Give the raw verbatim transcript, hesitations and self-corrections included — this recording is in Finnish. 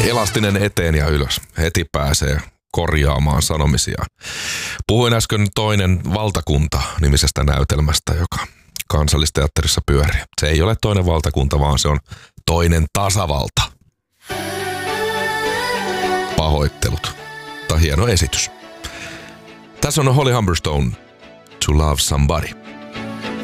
Elastinen eteen ja ylös. Heti pääsee korjaamaan sanomisiaan. Puhuin äsken Toinen valtakunta -nimisestä näytelmästä, joka Kansallisteatterissa pyörii. Se ei ole Toinen valtakunta, vaan se on Toinen tasavalta. Pahoittelut. Tämä on hieno esitys. Tässä on Holly Humberstone, To Love Somebody.